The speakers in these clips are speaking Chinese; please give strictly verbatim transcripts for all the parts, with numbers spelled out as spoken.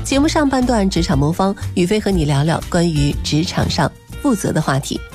节目上半段职场魔方，宇飞和你聊聊关于职场上负责的话题。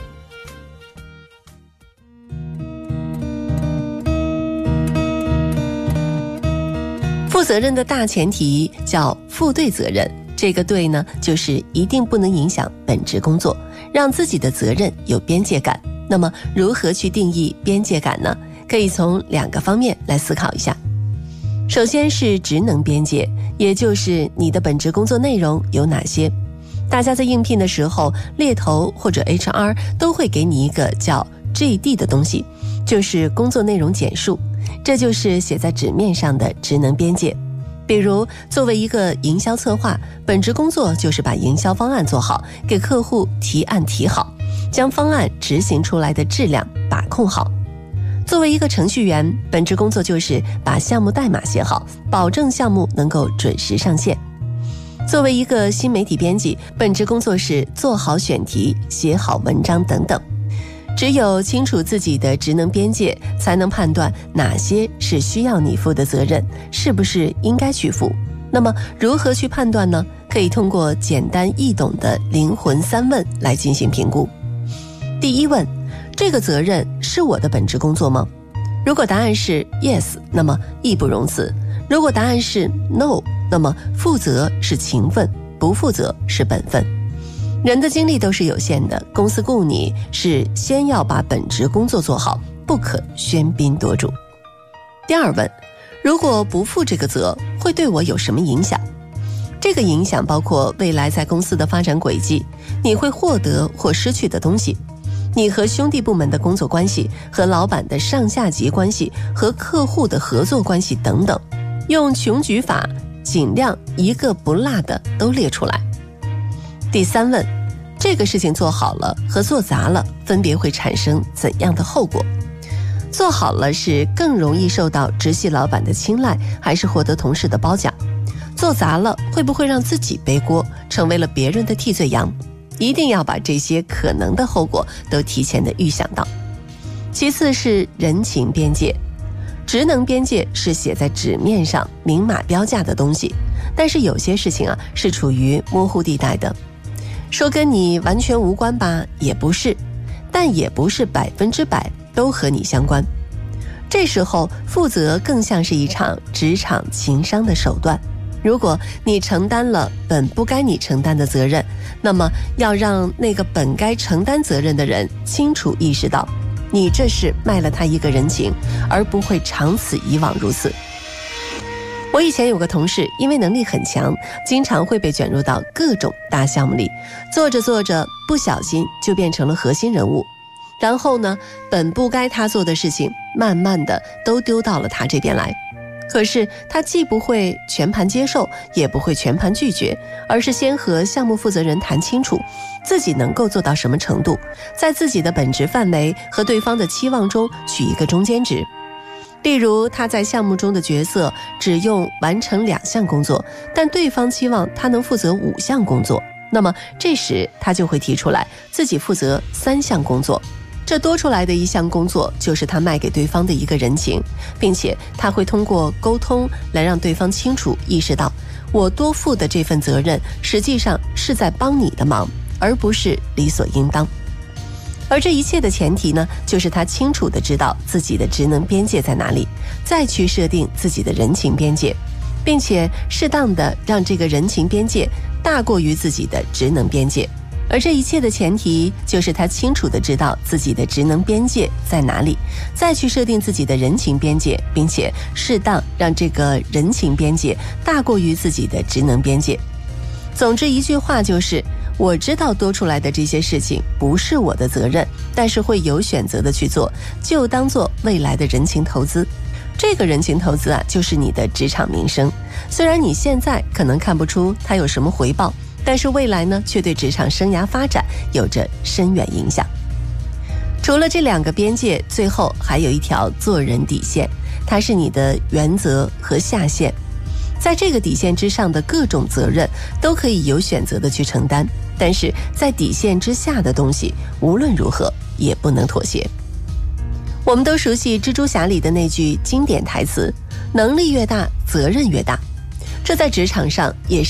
负责任的大前提叫负对责任，这个对呢，就是一定不能影响本职工作，让自己的责任有边界感。那么如何去定义边界感呢？可以从两个方面来思考一下。首先是职能边界，也就是你的本职工作内容有哪些。大家在应聘的时候，猎头或者 H R 都会给你一个叫 J D 的东西，就是工作内容简述，这就是写在纸面上的职能边界。比如作为一个营销策划，本职工作就是把营销方案做好，给客户提案提好，将方案执行出来的质量把控好。作为一个程序员，本职工作就是把项目代码写好，保证项目能够准时上线。作为一个新媒体编辑，本职工作是做好选题，写好文章等等。只有清楚自己的职能边界，才能判断哪些是需要你负的责任，是不是应该去负。那么如何去判断呢？可以通过简单易懂的灵魂三问来进行评估。第一问，这个责任是我的本职工作吗？如果答案是 yes， 那么义不容辞；如果答案是 no， 那么负责是情分，不负责是本分。人的精力都是有限的，公司雇你是先要把本职工作做好，不可喧宾夺主。第二问，如果不负这个责，会对我有什么影响？这个影响包括未来在公司的发展轨迹，你会获得或失去的东西，你和兄弟部门的工作关系，和老板的上下级关系，和客户的合作关系等等，用穷举法尽量一个不落的都列出来。第三问，这个事情做好了和做砸了分别会产生怎样的后果？做好了是更容易受到直系老板的青睐，还是获得同事的褒奖？做砸了会不会让自己背锅，成为了别人的替罪羊？一定要把这些可能的后果都提前的预想到。其次是人情边界，职能边界是写在纸面上明码标价的东西，但是有些事情啊是处于模糊地带的。说跟你完全无关吧，也不是，但也不是百分之百都和你相关。这时候负责更像是一场职场情商的手段。如果你承担了本不该你承担的责任，那么要让那个本该承担责任的人清楚意识到，你这是卖了他一个人情，而不会长此以往如此。我以前有个同事，因为能力很强，经常会被卷入到各种大项目里，做着做着不小心就变成了核心人物。然后呢，本不该他做的事情，慢慢的都丢到了他这边来。可是他既不会全盘接受，也不会全盘拒绝，而是先和项目负责人谈清楚自己能够做到什么程度，在自己的本职范围和对方的期望中取一个中间值。例如他在项目中的角色只用完成两项工作，但对方期望他能负责五项工作，那么这时他就会提出来自己负责三项工作。这多出来的一项工作就是他卖给对方的一个人情，并且他会通过沟通来让对方清楚意识到，我多负的这份责任实际上是在帮你的忙，而不是理所应当。而这一切的前提呢，就是他清楚地知道自己的职能边界在哪里，再去设定自己的人情边界，并且适当地让这个人情边界大过于自己的职能边界。而这一切的前提就是他清楚地知道自己的职能边界在哪里，再去设定自己的人情边界，并且适当让这个人情边界大过于自己的职能边界。总之一句话就是，我知道多出来的这些事情不是我的责任，但是会有选择的去做，就当做未来的人情投资。这个人情投资啊，就是你的职场名声。虽然你现在可能看不出它有什么回报，但是未来呢，却对职场生涯发展有着深远影响。除了这两个边界，最后还有一条做人底线，它是你的原则和下限。在这个底线之上的各种责任都可以有选择的去承担，但是在底线之下的东西无论如何也不能妥协。我们都熟悉蜘蛛侠里的那句经典台词，能力越大责任越大，这在职场上也是